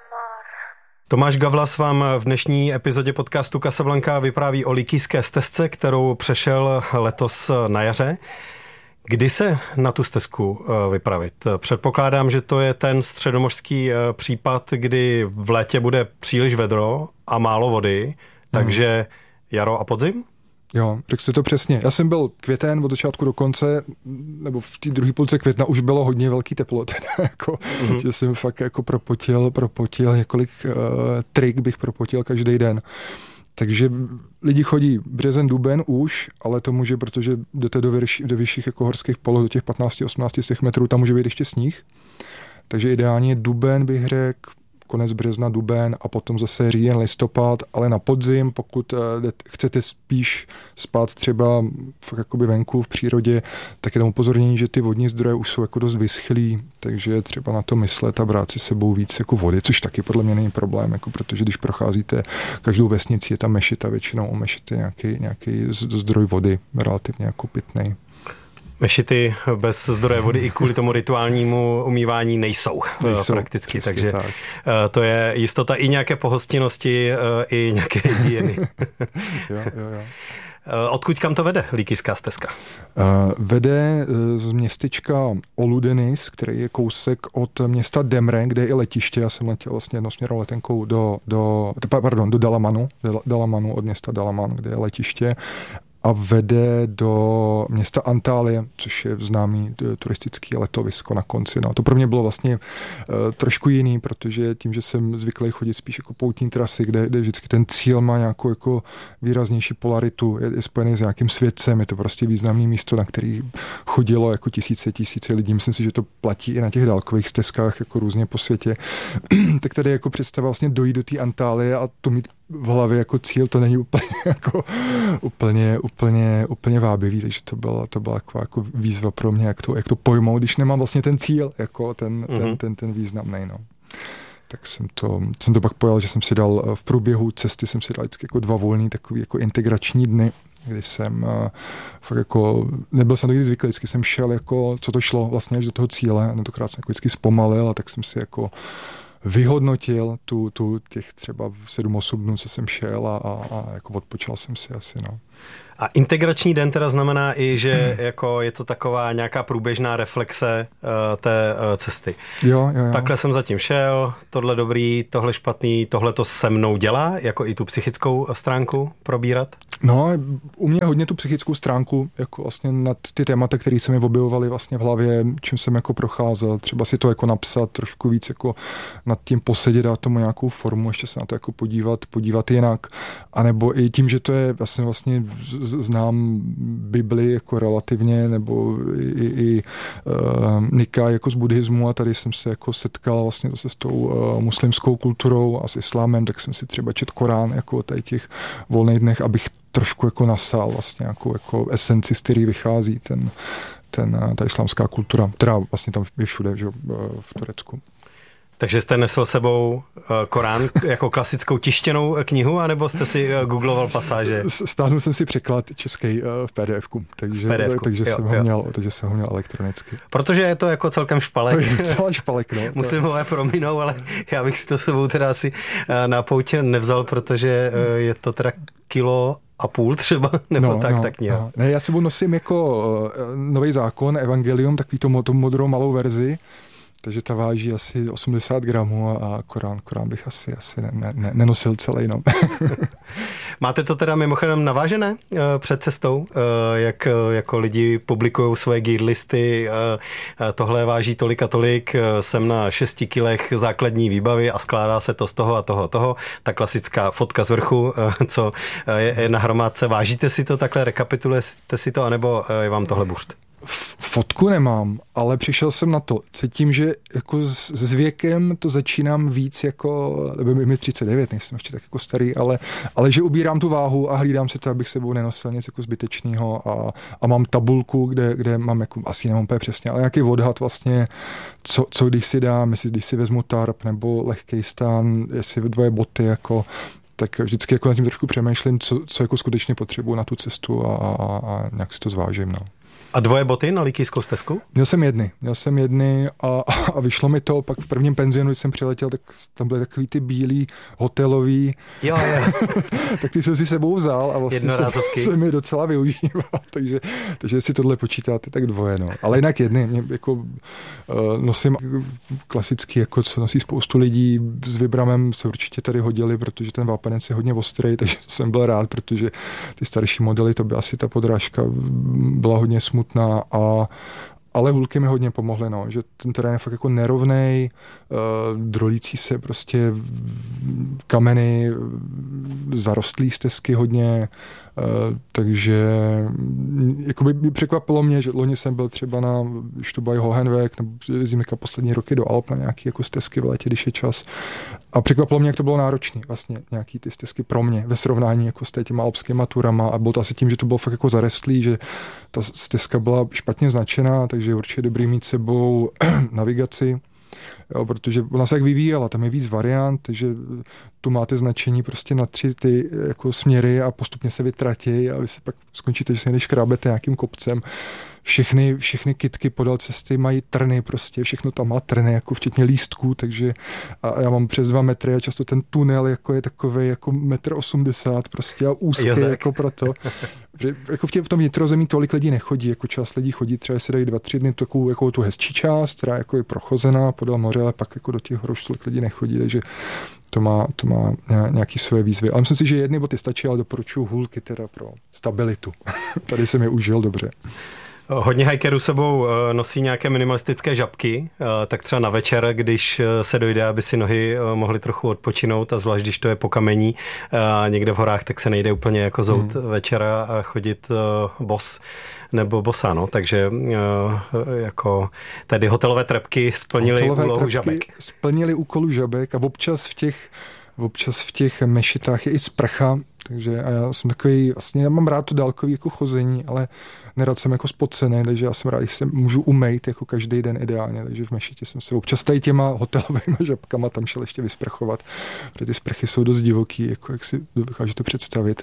Tomáš Gavlas vám v dnešní epizodě podcastu Casablanca vypráví o Likijské stezce, kterou přešel letos na jaře. Kdy se na tu stezku vypravit? Předpokládám, že to je ten středomořský případ, kdy v létě bude příliš vedro a málo vody, takže jaro a podzim? Jo, řekl jste to přesně. Já jsem byl květen od začátku do konce, nebo v té druhé půlce května už bylo hodně velký teplo, že jsem fakt jako propotil několik trik bych propotil každý den. Takže lidi chodí březen, duben už, ale to může, protože jdete do vyšších jako horských poloh, do těch 15-18 metrů, tam může být ještě sníh. Takže ideálně duben bych řekl, konec března, duben a potom zase říjen, listopad, ale na podzim, pokud chcete spíš spát třeba fakt jakoby venku v přírodě, tak je tam upozornění, že ty vodní zdroje už jsou jako dost vyschlý, takže třeba na to myslet a brát si sebou víc jako vody, což taky podle mě není problém, jako protože když procházíte každou vesnici, je tam mešita, většinou o mešitě nějaký zdroj vody relativně jako pitnej. Mešity bez zdroje vody i kvůli tomu rituálnímu umývání nejsou prakticky, takže tak. To je jistota i nějaké pohostinnosti, i nějaké hygieny. Jo. Odkud kam to vede Likijská stezka? Vede z městečka Oludenis, který je kousek od města Demre, kde je i letiště. Já jsem letěl vlastně jednosměrnou letenkou do Dalamanu, od města Dalaman, kde je letiště. A vede do města Antálie, což je známý turistický letovisko na konci. No, to pro mě bylo vlastně trošku jiný, protože tím, že jsem zvyklý chodit spíš jako poutní trasy, kde vždycky ten cíl má nějakou jako výraznější polaritu, je spojený s nějakým světcem, je to prostě významné místo, na který chodilo jako tisíce lidí. Myslím si, že to platí i na těch dálkových stezkách jako různě po světě. Tak tady jako představa vlastně dojít do té Antálie a to mít v hlavě jako cíl, to není úplně vábivý, takže to byla jako výzva pro mě, jak to pojmout, když nemám vlastně ten cíl, jako ten významný, no. Tak jsem to pak pojal, že jsem si dal v průběhu cesty vždycky jako 2 volný takový jako integrační dny, kdy jsem fakt jako, nebyl jsem nikdy zvyklý, vždycky jsem šel jako, co to šlo vlastně až do toho cíle, a tentokrát jsem jako vždycky zpomalil, a tak jsem si jako vyhodnotil těch třeba 7-8 dnů, co jsem šel a jako odpočal jsem si asi, no. A integrační den teda znamená i, že jako je to taková nějaká průběžná reflexe té cesty. Jo. Takhle jsem zatím šel, tohle dobrý, tohle špatný, tohle to se mnou dělá, jako i tu psychickou stránku probírat? No, u mě hodně tu psychickou stránku, jako vlastně nad ty témata, které se mi objevovaly vlastně v hlavě, čím jsem jako procházel, třeba si to jako napsat trošku víc, jako nad tím posedět, dát tomu nějakou formu, ještě se na to jako podívat jinak, anebo i tím, že to je vlastně znám Bibli jako relativně, nebo i Nikaj jako z buddhismu, a tady jsem se jako setkal vlastně zase s tou muslimskou kulturou a s islámem, tak jsem si třeba četl Korán jako tady těch volných dnech, abych trošku jako nasál vlastně jako esenci, z který vychází ta islámská kultura, která vlastně tam je všude, že, v Turecku. Takže jste nesl sebou Korán jako klasickou tištěnou knihu, anebo jste si googloval pasáže? Stáhnul jsem si překlad český v PDF-ku, takže jsem ho měl elektronicky. Protože je to jako celkem špalek. To je docela špalek, no. Musím ho prominou, ale já bych si to sebou teda asi na poutě nevzal, protože je to teda 1,5 kilo třeba, nebo ta kniha. No. Ne, já sebou nosím jako Nový zákon, Evangelium, takový tu modrou malou verzi, takže ta váží asi 80 gramů a Korán bych asi nenosil celý, no. Máte to teda mimochodem navážené před cestou, jak jako lidi publikují svoje gear listy, tohle váží tolik a tolik, jsem na 6 kilech základní výbavy a skládá se to z toho a toho. Ta klasická fotka z vrchu, co je na hromádce. Vážíte si to takhle, rekapitulujete si to, anebo je vám tohle buřt? Fotku nemám, ale přišel jsem na to. Cítím, že jako s věkem to začínám víc jako, nebo mi 39, nejsem ještě tak jako starý, ale že ubírám tu váhu a hlídám se to, abych sebou nenosil nic jako zbytečného a mám tabulku, kde mám jako, asi nemám úplně přesně, ale nějaký odhad vlastně, co když si dám, jestli když si vezmu tarp nebo lehkej stán, jestli 2 boty, jako tak vždycky jako nad tím trošku přemýšlím, co jako skutečně potřebuji na tu cestu a nějak si to zvážím, no. A dvoje boty na Likýskou stezku? Měl jsem jedny a vyšlo mi to, pak v prvním penzionu, když jsem přiletěl, tak tam byly takový ty bílý hotelový. Jo. Tak ty jsem si sebou vzal a vlastně jsem mi docela využíval, takže si tohle počítáte, tak dvoje, no. Ale jinak jedny, mě jako nosím klasicky, jako co nosí spoustu lidí, s Vibramem se určitě tady hodili, protože ten vápenec je hodně ostrý, takže jsem byl rád, protože ty starší modely, to by asi ta podrážka byla hodně smutná, ale hulky mi hodně pomohly, no, že ten terén je fakt jako nerovnej, drolící se prostě kameny, zarostlý stezky hodně, takže jakoby překvapilo mě, že loni jsem byl třeba na Štubaj Hohenweg, nebo jezdím poslední roky do Alp na nějaký jako stezky v létě, když je čas. A překvapilo mě, jak to bylo náročné vlastně nějaký ty stezky pro mě ve srovnání jako s těma alpskýma turama a bylo to asi tím, že to bylo fakt jako zarostlý, že ta stezka byla špatně značená, takže je určitě dobrý mít sebou navigaci. Jo, protože ona se jak vyvíjela, tam je víc variant, takže tu máte značení prostě na 3 ty jako směry a postupně se vytratí a vy se pak skončíte, že se někdy škrábete nějakým kopcem. Všechny kytky podél cesty mají trny prostě, všechno tam má trny, jako včetně lístků, takže a já mám přes 2 metry a často ten tunel jako je takovej jako 1,80 m prostě a úzký jako proto. Že jako v tom vnitrozemí tolik lidí nechodí, jako část lidí chodí, třeba se dají 2-3 dny takovou jako tu hezčí část, která jako je prochozená podél moře, ale pak jako do těch horoš tolik lidí nechodí, takže to má nějaký své výzvy. Ale myslím si, že jedny boty stačí, ale doporučuji hulky teda pro stabilitu. Tady jsem je užil dobře. Hodně hikerů sebou nosí nějaké minimalistické žabky, tak třeba na večer, když se dojde, aby si nohy mohly trochu odpočinout a zvlášť, když to je po kamení někde v horách, tak se nejde úplně jako zout večera a chodit bos nebo bosa, no, takže jako tady hotelové trepky splnily úlohu žabek. Splnily úkolu žabek a občas v těch mešitách je i sprcha, takže a já jsem takový, vlastně já mám rád to dálkový jako chození, ale nerad jsem jako spocený, takže já jsem rád, když se můžu umýt jako každý den ideálně, takže v mešitě jsem se občas tady těma hotelovými žabkama tam šel ještě vysprchovat, protože ty sprchy jsou dost divoký, jako jak si dokážete představit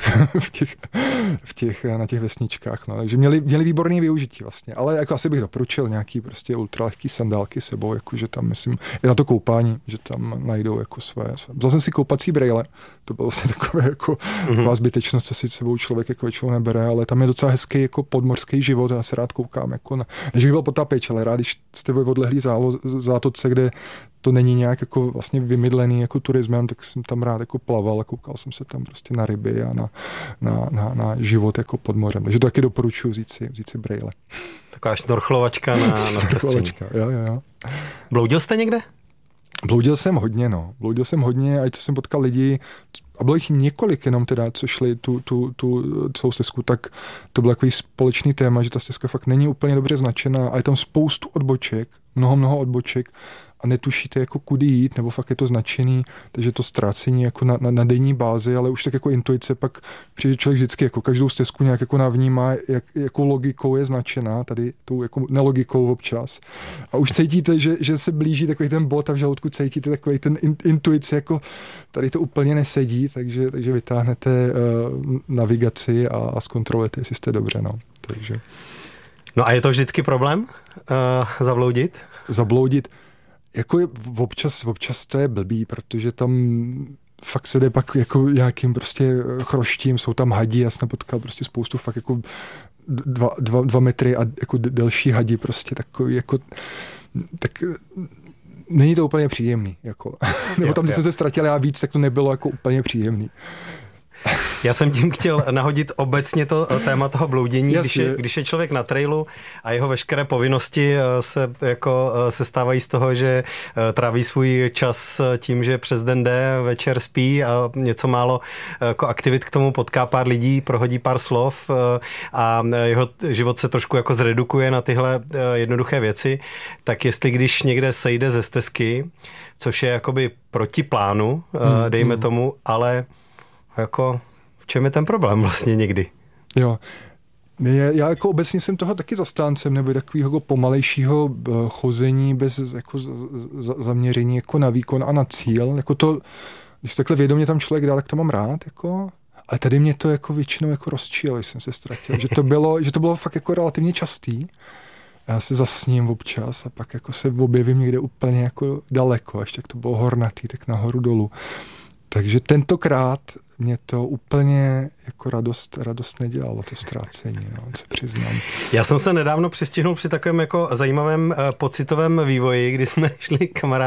na těch vesničkách, no, takže měli výborný využití vlastně, ale jako asi bych doporučil nějaký prostě ultralehký sandálky sebou, jakože tam myslím, i na to koupání, že tam najdou jako své. Vzal jsem si koupací brejle, to bylo vlastně takové jako zbytečnost, co si sebou člověk jako většinou nebere, ale tam je docela hezký jako podmorský život, já se rád koukám jako než bych byl potapič, ale rád, když jste v odlehlý zátoce, kde to není nějak jako vlastně vymydlený jako turismem, tak jsem tam rád jako plaval a koukal jsem se tam prostě na ryby a na život jako pod mořem. Takže to taky doporučuji vzít si brejle. Taková šnorchlovačka na zpestření. Jo. Bloudil jste někde? Bloudil jsem hodně, a co jsem potkal lidi, a bylo jich několik jenom teda, co šli tu celou stezku, tak to bylo takový společný téma, že ta stezka fakt není úplně dobře značená a je tam spoustu odboček, mnoho odboček a netušíte jako kudy jít, nebo fakt je to značený, takže to ztrácení jako na denní bázi, ale už tak jako intuice pak přijde člověk vždycky jako každou stezku nějak jako navnímá, jakou logikou je značená, tady tou jako nelogikou občas. A už cítíte, že se blíží takový ten bod a v žaludku cítíte takový ten intuice, jako tady to úplně nesedí, takže vytáhnete navigaci a zkontrolujete, jestli jste dobře, no. Takže. No a je to vždycky problém zabloudit? Zabloudit. Jako občas to je blbý, protože tam fakt se jde pak jako nějakým prostě chroštím, jsou tam hadi, já jsem potkal prostě spoustu fakt jako 2 metry a jako delší hadi prostě takový jako tak není to úplně příjemný, jako. Nebo tam, když jsem se ztratil já víc, tak to nebylo jako úplně příjemný. Já jsem tím chtěl nahodit obecně to téma toho bloudění, když je člověk na trailu a jeho veškeré povinnosti se stávají z toho, že tráví svůj čas tím, že přes den jde, večer spí a něco málo jako aktivit k tomu potká pár lidí, prohodí pár slov a jeho život se trošku jako zredukuje na tyhle jednoduché věci, tak jestli když někde sejde ze stezky, což je jakoby proti plánu, dejme tomu, ale jako v čem je ten problém vlastně někdy? Jo, já jako obecně jsem toho taky zastáncem, nebo takového pomalejšího chození bez jako zaměření jako na výkon a na cíl. Jako to, když takhle vědomě tam člověk dá, tak to mám rád. Jako. A tady mě to jako většinou jako rozčílo, jsem se ztratil, že to bylo fakt jako relativně častý. Já se zasním občas a pak jako se objevím někde úplně jako daleko, ještě jak to bylo hornatý, tak nahoru dolů. Takže tentokrát mě to úplně jako radost nedělalo, to ztrácení, se přiznám. Já jsem se nedávno přistihnul při takovém jako zajímavém pocitovém vývoji, kdy jsme šli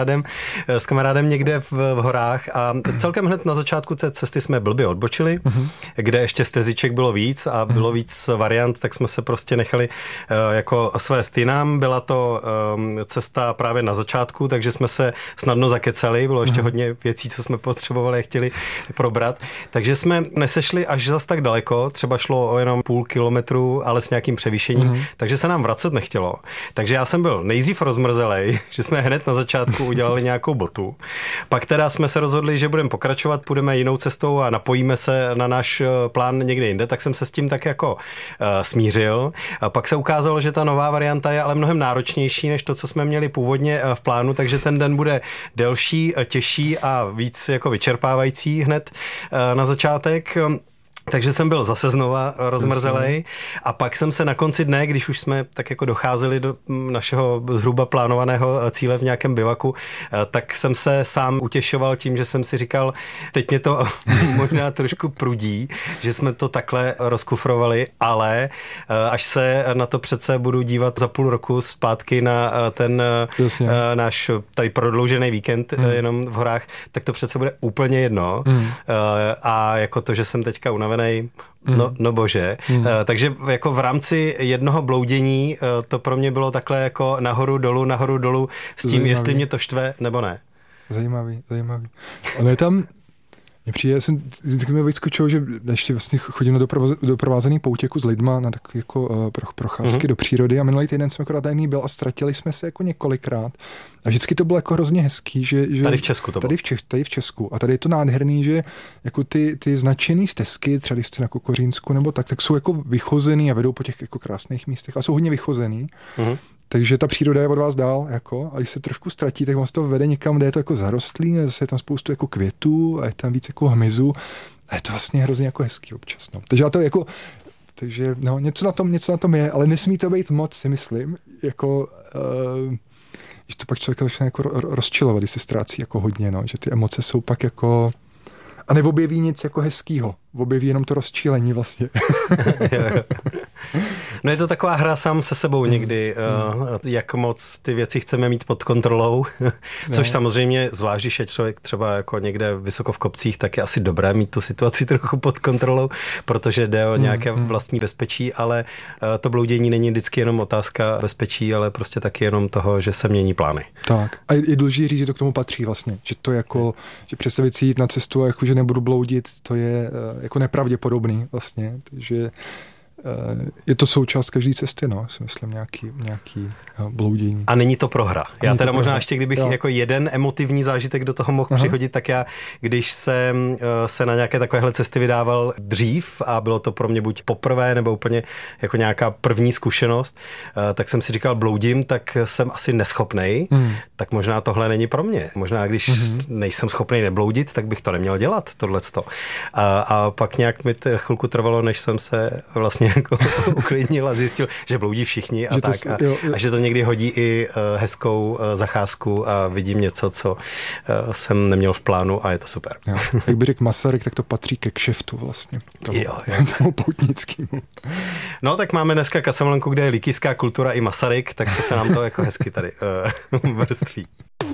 s kamarádem někde v horách a celkem hned na začátku té cesty jsme blbě odbočili, kde ještě steziček bylo víc a bylo víc variant, tak jsme se prostě nechali jako svést jinam. Byla to cesta právě na začátku, takže jsme se snadno zakecali, bylo ještě hodně věcí, co jsme potřebovali a chtěli probrat. Takže jsme nesešli až zas tak daleko, třeba šlo o jenom půl kilometru, ale s nějakým převýšením, takže se nám vracet nechtělo. Takže já jsem byl nejdřív rozmrzelej, že jsme hned na začátku udělali nějakou botu. Pak teda jsme se rozhodli, že budeme pokračovat, půjdeme jinou cestou a napojíme se na náš plán někde jinde, tak jsem se s tím tak jako smířil. A pak se ukázalo, že ta nová varianta je ale mnohem náročnější než to, co jsme měli původně v plánu, takže ten den bude delší, těžší a víc jako vyčerpávající hned na začátek. Takže jsem byl zase znova rozmrzelej a pak jsem se na konci dne, když už jsme tak jako docházeli do našeho zhruba plánovaného cíle v nějakém bivaku, tak jsem se sám utěšoval tím, že jsem si říkal, teď mě to možná trošku prudí, že jsme to takhle rozkufrovali, ale až se na to přece budu dívat za půl roku zpátky na ten náš tady prodloužený víkend jenom v horách, tak to přece bude úplně jedno. A jako to, že jsem teďka unavený, no bože. Takže jako v rámci jednoho bloudění to pro mě bylo takhle jako nahoru dolů s tím, zajímavý. Jestli mě to štve nebo ne. Zajímavý. Ale je tam, mě přijde, já jsem mi vyskočil, že ještě vlastně chodím na doprovázený poutěku s lidma na takové jako procházky do přírody a minulý týden jsem akorát tady byl a ztratili jsme se jako několikrát. A vždycky to bylo jako hrozně hezký, že tady v Česku to bylo. Tady v Česku. A tady je to nádherný, že jako ty značený stezky, třeba když jste na Kokořínsku nebo tak jsou jako vychozený a vedou po těch jako krásných místech a jsou hodně vychozený. Takže ta příroda je od vás dál, jako, a když se trošku ztratí, tak vás to vede někam, kde je to jako zarostlý, a zase je tam spoustu jako květů a je tam víc jako hmyzu a je to vlastně hrozně jako hezký občas. No. Takže já to jako, něco na tom je, ale nesmí to být moc, si myslím, jako, že to pak člověk začne jako rozčilovat, když se ztrácí jako hodně, no, že ty emoce jsou pak jako, a neobjeví nic jako hezkýho, objeví jenom to rozčílení vlastně. No je to taková hra sám se sebou někdy, jak moc ty věci chceme mít pod kontrolou, což samozřejmě, zvlášť když je člověk třeba jako někde vysoko v kopcích, tak je asi dobré mít tu situaci trochu pod kontrolou, protože jde o nějaké vlastní bezpečí, ale to bloudění není vždycky jenom otázka bezpečí, ale prostě taky jenom toho, že se mění plány. Tak. A je důležité říct, že to k tomu patří vlastně, že to jako, že představit si jít na cestu a jako, že nebudu bloudit, to je jako nepravděpodobný vlastně, takže je to součást každé cesty, no, si myslím, nějaký bloudění. A není to prohra. Já teda možná ještě, kdybych jako jeden emotivní zážitek do toho mohl přihodit, tak já, když jsem se na nějaké takovéhle cesty vydával dřív a bylo to pro mě buď poprvé nebo úplně jako nějaká první zkušenost, tak jsem si říkal, bloudím, tak jsem asi neschopnej, tak možná tohle není pro mě. Možná když nejsem schopnej nebloudit, tak bych to neměl dělat, tohleto. A pak nějak mi chvilku trvalo, než jsem se vlastně jako uklidnil a zjistil, že bloudí všichni a tak. A že to někdy hodí i hezkou zacházku a vidím něco, co jsem neměl v plánu a je to super. Jo. Jak by řekl Masaryk, tak to patří ke kšeftu vlastně. Tomu poutnickému. No tak máme dneska Casablancu, kde je likijská kultura i Masaryk, tak to se nám to jako hezky tady vrství.